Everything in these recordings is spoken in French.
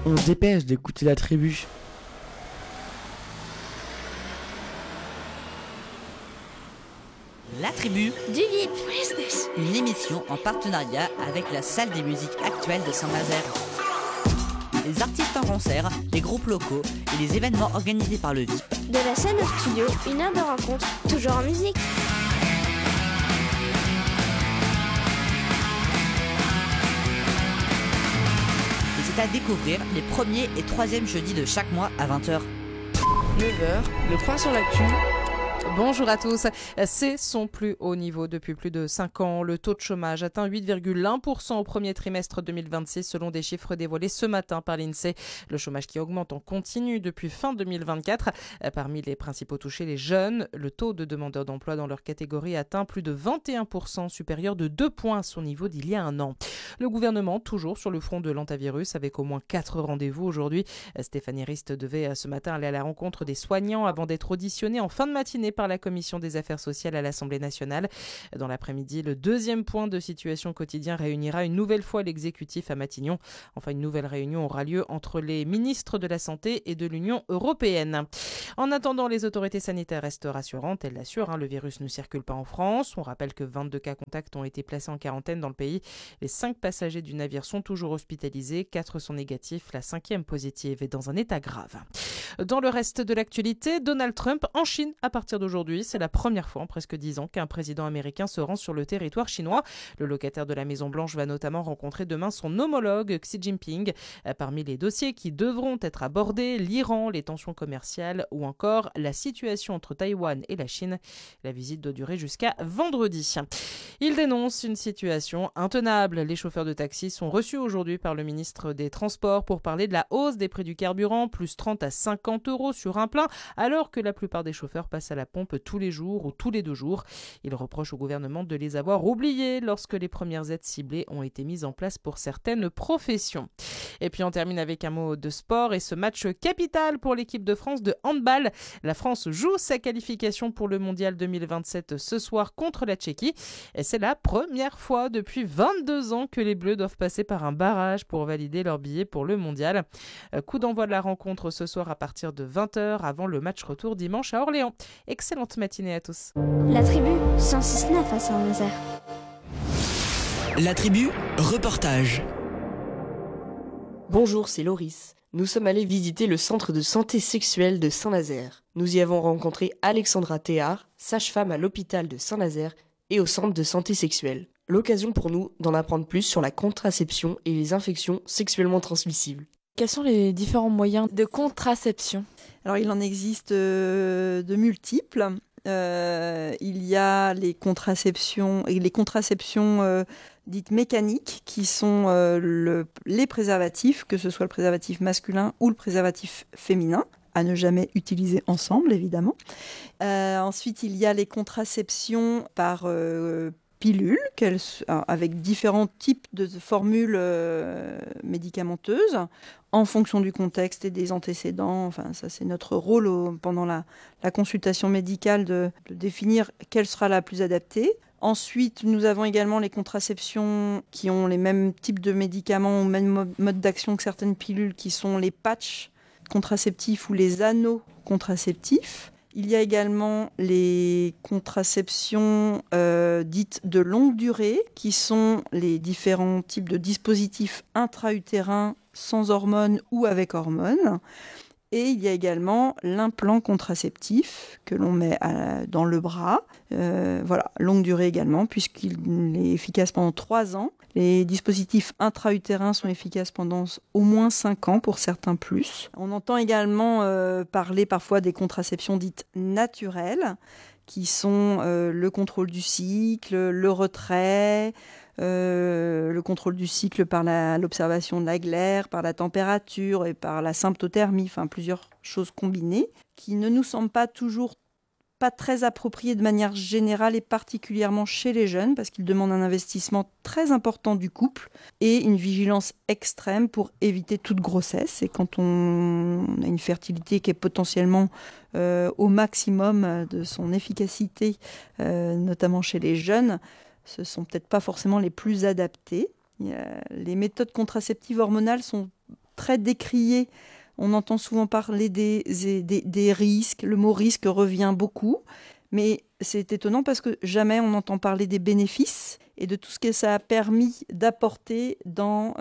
On se dépêche d'écouter la tribu. La tribu du VIP. Une émission en partenariat avec la salle des musiques actuelles de Saint-Nazaire. Les artistes en concert, les groupes locaux et les événements organisés par le VIP. De la scène au studio, 1 heure de rencontre, toujours en musique. Et c'est à découvrir les 1er et 3e jeudis de chaque mois à 20h. 9h, le point sur l'actu. Bonjour à tous. C'est son plus haut niveau depuis plus de 5 ans. Le taux de chômage atteint 8,1% au premier trimestre 2026 selon des chiffres dévoilés ce matin par l'INSEE. Le chômage qui augmente en continu depuis fin 2024. Parmi les principaux touchés, les jeunes. Le taux de demandeurs d'emploi dans leur catégorie atteint plus de 21%, supérieur de 2 points à son niveau d'il y a un an. Le gouvernement, toujours sur le front de l'antivirus, avec au moins 4 rendez-vous aujourd'hui. Stéphanie Rist devait ce matin aller à la rencontre des soignants avant d'être auditionnée en fin de matinée par la Commission des affaires sociales à l'Assemblée nationale. Dans l'après-midi, le deuxième point de situation quotidien réunira une nouvelle fois l'exécutif à Matignon. Enfin, une nouvelle réunion aura lieu entre les ministres de la Santé et de l'Union européenne. En attendant, les autorités sanitaires restent rassurantes. Elles l'assurent, le virus ne circule pas en France. On rappelle que 22 cas contacts ont été placés en quarantaine dans le pays. Les 5 passagers du navire sont toujours hospitalisés. 4 sont négatifs. La 5e positive est dans un état grave. Dans le reste de l'actualité, Donald Trump en Chine à partir d'aujourd'hui. C'est la première fois en presque 10 ans qu'un président américain se rend sur le territoire chinois. Le locataire de la Maison-Blanche va notamment rencontrer demain son homologue Xi Jinping. Parmi les dossiers qui devront être abordés, l'Iran, les tensions commerciales ou encore la situation entre Taïwan et la Chine. La visite doit durer jusqu'à vendredi. Il dénonce une situation intenable. Les chauffeurs de taxi sont reçus aujourd'hui par le ministre des Transports pour parler de la hausse des prix du carburant, plus 30 à 50 € sur un plein, alors que la plupart des chauffeurs passent à la pompe tous les jours ou tous les 2 jours. Il reproche au gouvernement de les avoir oubliés lorsque les premières aides ciblées ont été mises en place pour certaines professions. Et puis on termine avec un mot de sport et ce match capital pour l'équipe de France de handball. La France joue sa qualification pour le mondial 2027 ce soir contre la Tchéquie. Et c'est la première fois depuis 22 ans que les Bleus doivent passer par un barrage pour valider leur billet pour le mondial. Coup d'envoi de la rencontre ce soir à partir de 20h avant le match retour dimanche à Orléans. Excellente matinée à tous. La tribu, 106.9 à Saint-Nazaire. La tribu, reportage. Bonjour, c'est Loris. Nous sommes allés visiter le centre de santé sexuelle de Saint-Nazaire. Nous y avons rencontré Alexandra Théard, sage-femme à l'hôpital de Saint-Nazaire et au centre de santé sexuelle. L'occasion pour nous d'en apprendre plus sur la contraception et les infections sexuellement transmissibles. Quels sont les différents moyens de contraception ? Alors, il en existe de multiples. Il y a les contraceptions dites mécaniques qui sont les préservatifs, que ce soit le préservatif masculin ou le préservatif féminin, à ne jamais utiliser ensemble, évidemment. Ensuite, il y a les contraceptions par pilules, avec différents types de formules médicamenteuses, en fonction du contexte et des antécédents. Enfin, ça, c'est notre rôle pendant la consultation médicale de définir quelle sera la plus adaptée. Ensuite, nous avons également les contraceptions qui ont les mêmes types de médicaments ou même mode d'action que certaines pilules, qui sont les patchs contraceptifs ou les anneaux contraceptifs. Il y a également les contraceptions dites de longue durée, qui sont les différents types de dispositifs intra-utérins sans hormones ou avec hormones. Et il y a également l'implant contraceptif que l'on met dans le bras. Longue durée également, puisqu'il est efficace pendant 3 ans. Les dispositifs intra-utérins sont efficaces pendant au moins 5 ans, pour certains plus. On entend également parler parfois des contraceptions dites naturelles, qui sont le contrôle du cycle, le retrait, le contrôle du cycle par l'observation de la glaire, par la température et par la symptothermie, enfin plusieurs choses combinées, qui ne nous semblent pas très appropriées de manière générale et particulièrement chez les jeunes, parce qu'ils demandent un investissement très important du couple et une vigilance extrême pour éviter toute grossesse. Et quand on a une fertilité qui est potentiellement au maximum de son efficacité, notamment chez les jeunes, ce ne sont peut-être pas forcément les plus adaptées. Les méthodes contraceptives hormonales sont très décrié. On entend souvent parler des risques. Le mot risque revient beaucoup. Mais c'est étonnant parce que jamais on entend parler des bénéfices et de tout ce que ça a permis d'apporter dans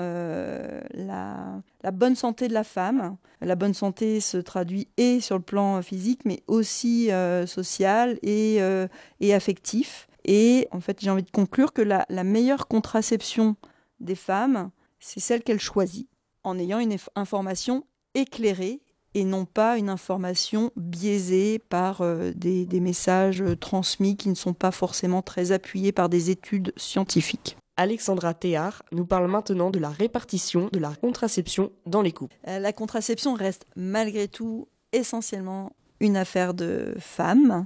la bonne santé de la femme. La bonne santé se traduit et sur le plan physique, mais aussi social et affectif. Et en fait, j'ai envie de conclure que la meilleure contraception des femmes, c'est celle qu'elles choisissent, en ayant une information éclairée et non pas une information biaisée par des messages transmis qui ne sont pas forcément très appuyés par des études scientifiques. Alexandra Théard nous parle maintenant de la répartition de la contraception dans les couples. La contraception reste malgré tout essentiellement une affaire de femmes.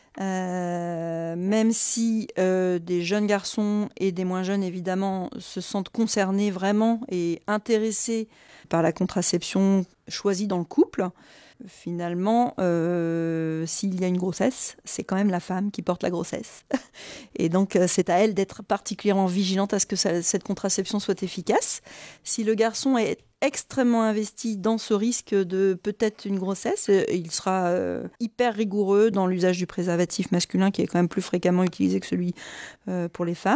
Même si des jeunes garçons et des moins jeunes évidemment se sentent concernés vraiment et intéressés par la contraception choisie dans le couple, finalement s'il y a une grossesse, c'est quand même la femme qui porte la grossesse et donc c'est à elle d'être particulièrement vigilante à ce que cette contraception soit efficace. Si le garçon est extrêmement investi dans ce risque de peut-être une grossesse, il sera hyper rigoureux dans l'usage du préservatif masculin qui est quand même plus fréquemment utilisé que celui pour les femmes.